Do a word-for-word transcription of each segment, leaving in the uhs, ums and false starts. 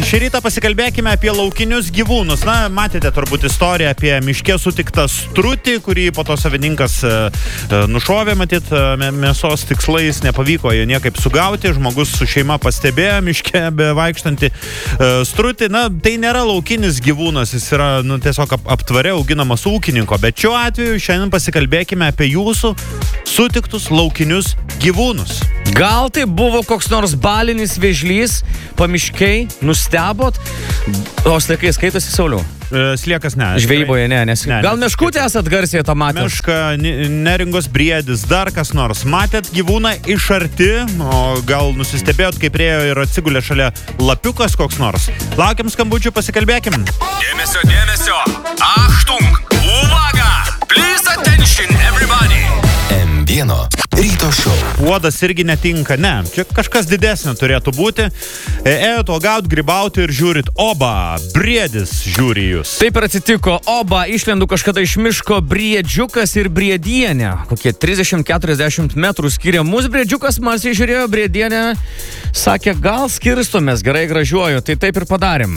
šį rytą pasikalbėkime apie laukinius gyvūnus. Na, matėte turbūt istoriją apie miške sutiktą strutį, kurį po to savininkas e, nušovė, matyt, mėsos tikslais, nepavyko jo niekaip sugauti. Žmogus su šeima pastebėjo miške bevaikštantį e, strutį. Na, tai nėra laukinis gyvūnas, jis yra nu, tiesiog ap aptvare auginamas ūkininko. Bet šiuo atveju šiandien pasikalbėkime apie jūsų sutiktus laukinius gyvūnus. Gal tai buvo koks nors balinis vėžlys, pamiškiai, nustebot, o sliekai skaitosi, Sauliau? Sliekas ne. Žvejyboje ne, nes ne, gal meškutė esat garsiai tą matęs? Meška, neringos briedis, dar kas nors. Matėt gyvūną iš arti, o gal nusistebėjot, kaip priejo ir atsigulė šalia lapiukas koks nors. Laukiam skambučių, pasikalbėkim. Dėmesio, dėmesio. Achtung, uvaga. Please attention everybody. M vieno ryto šou. Uodas irgi netinka, ne. Čia kažkas didesnio turėtų būti. Ėjot uogaut, grybauti ir žiūrit, oba, briedis žiūri jūs. Taip ir atsitiko, oba, išlendu kažkada iš miško briedžiukas ir briedienė. Kokie trisdešimt keturiasdešimt metrų skiria mus, briedžiukas malsiai žiūrėjo, briedienė sakė, gal skirstomės, gerai gražiuoju, tai taip ir padarėm.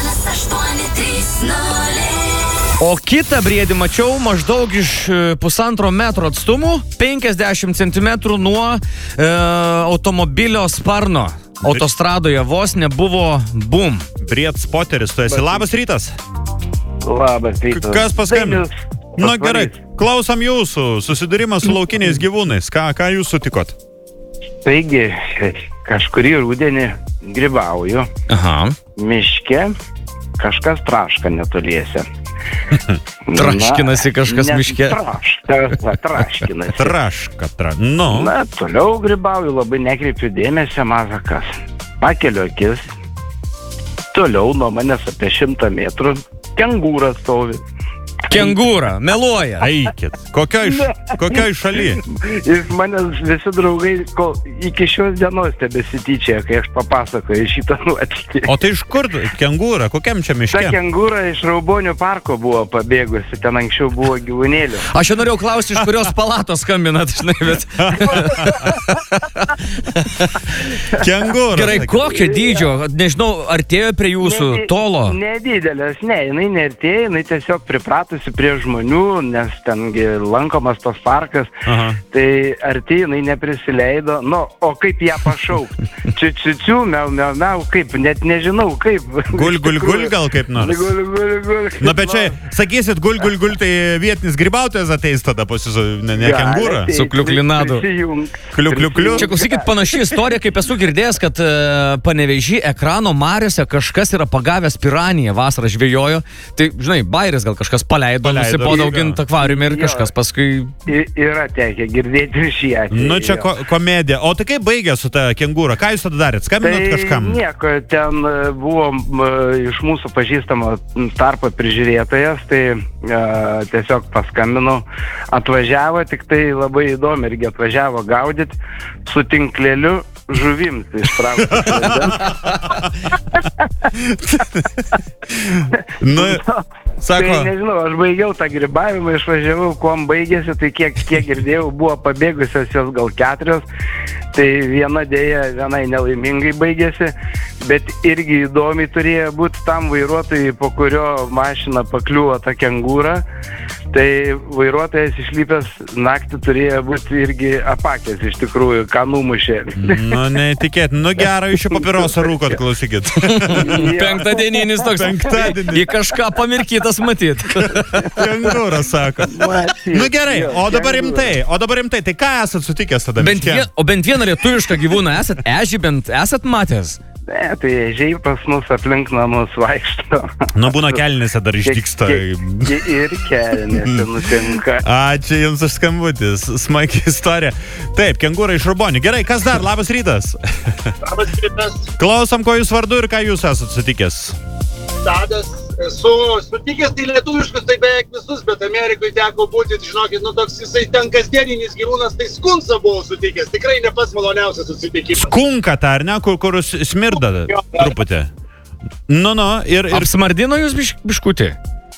O kitą briedį mačiau maždaug iš pusantro metro atstumų, penkiasdešimt centimetrų nuo e, automobilio sparno. Autostradoje vos nebuvo bum. Bried spoteris, tu esi. Labas rytas. Labas rytas. Kas paskambino? Na gerai, klausom jūsų. Susidūrimas su laukiniais gyvūnais. Ką, ką jūs sutikot? Taigi, kažkurį rudenį grybauju. Aha. Miške kažkas traška netoliese. Traškinasi kažkas miške. Traška, traškinasi. Traška, tra... Nu. Na, toliau grybauju, labai nekreipiu dėmesio, maža kas. Pakeliu akis. Toliau nuo manęs apie šimtą metrų kengūras stovi. Kengūra, meluoja. Eikit. Kokioj, kokioj šaly? Jis manęs visi draugai kol, iki šios dienos tebesityčia, kai aš papasakoju šitą nuotykį. O tai iš kur kengūra? Kokiam čia miške? Ta kengūra iš Raubonių parko buvo pabėgusi, ten anksčiau buvo gyvūnėlių. Aš jau norėjau klausti, iš kurios palatos skambinat, žinai, bet... Kengūra. Gerai, kokio dydžio? Nežinau, artėjo prie jūsų, Nedi, tolo? Nedidelės, ne, jinai neartėjo, jinai tiesiog pripratusi prie žmonių, nes tengi lankomas tos parkas. Aha. Tai arti jinai neprisileido. Nu, o kaip ją pašaukti? Čiu-čiu-čiu, miau, miau, miau, kaip, net nežinau, kaip. Gul, gul, gul, gal kaip nors? Gul, gul, gul. Na, bet čia, sakysit, gul, gul, gul, tai vietinis grybautojas ateis tada pasisu, ne, ne kengūra? Su kliuklinadu. Kliuk-kliuk-kliuk. Čia, klausykit, panaši istorija, kaip esu girdėjęs, kad uh, Panevėžy ekrano mariose kažkas yra pagavęs piraniją, vasarą žvejojo. Tai, žinai, bairis gal kažkas paleido, nusipodaugint akvariume ir kažkas paskui... Yra tekę girdėti šį atvejį. Nu, čia ko komedija. O tai kaip baigė su ta kengūra? Ką jūs tada darėt? Skambinot tai kažkam? Nieko, ten buvo iš mūsų pažįstamo tarpo prižiūrėtojas, tai uh, tiesiog paskambinau, atvažiavo, tik tai labai įdomi irgi atvažiavo gaudyti su tinkleliu žuvims ištraukti. Nu, sako... Tai nežinau, aš baigiau tą grybavimą, išvažiavau, kuom baigėsi, tai kiek, kiek girdėjau, buvo pabėgusios jos gal keturios, tai viena dėja, vienai nelaimingai baigėsi, bet irgi įdomiai turėjo būti tam vairuotojai, po kurio mašina pakliuvo tą kengūrą, tai vairuotojas išlypęs naktį turėjo būti irgi apakęs iš tikrųjų, ką numušė. Nu, neįtikėt, nu gerai, iš šio papirosą rūkot, klausykit. Penktadieninis toks. Penktadienis. Į kažką pamirkytas matyt. Kengūra, sako. Nu gerai, o dabar rimtai, o dabar rimtai, tai ką esat sutikęs tada bent miške? vien, o bent vieną lietuvišką gyvūną esat, ežį bent esat matęs? Ne, tai ežiai pas mus aplink namus vaikšto. Nu, būna kelnėse dar išdyksta. Ir kelnėse nutinka. Ačiū jums už skambutis, smagi istorija. Taip, kengūra iš Raubonių. Gerai, kas dar? Labas rytas. Labas rytas. Klausom, ko jūs vardu ir ką jūs esat sutikęs. Tadas, esu sutikęs, tai lietuviškus, tai beveik visus, bet Amerikoje teko būti, žinokit, nu toks jisai ten kasdieninis gyvūnas, tai skunsą buvau sutikęs, tikrai ne pats maloniausias susitikimas. Skunka tą, ar ne, kur, kur smirda truputį. Nu, nu, ir... ir... Apsmardino jūs biš, biškutį?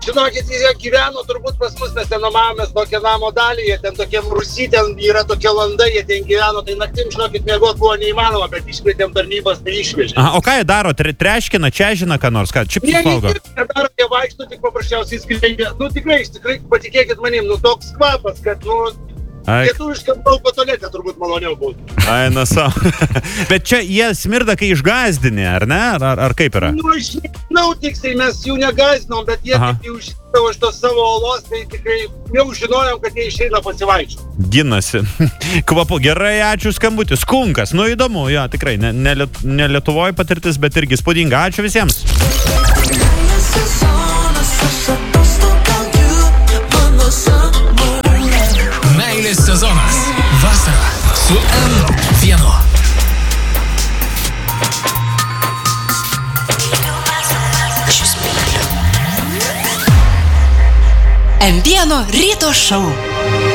Žinokit, jie gyveno turbūt pas mus, mes ten nuomavomės tokią namo dalį, jie ten tokiam Rusy, ten yra tokie landai, jie ten gyveno, tai naktim, žinokit, miegot buvo neįmanoma, bet iškvietėm tarnybas, tai išvežė. Aha, o ką jie daro? Tre, treškina, čia žina, ką nors, ką čipsus valgo? Jie nedaro, jie vaikšto, tik paprasčiausiai skleidė. Nu tikrai, tikrai, patikėkit manim, nu toks kvapas, kad, nu, lietuviškam lauko tualete turbūt maloniau būtų. Ai, na savo. Bet čia jie smirda, kai išgazdini, ar ne? Ar, ar kaip yra? Nu, aš nežinau tiksliai, mes jų negazdinom, bet jie tik jau išsitavo iš tos savo olos, tai tikrai jau žinojom, kad jie išeina pasivaičiu. Ginasi. Kvapu. Gerai, ačiū skambutį. Skunkas. Nu, įdomu, jo, tikrai. Ne, ne, Liet, ne Lietuvoje patirtis, bet irgi spūdinga. Ačiū visiems. Meilės sezonas. Vasara su M vienu. M vieno ryto šou.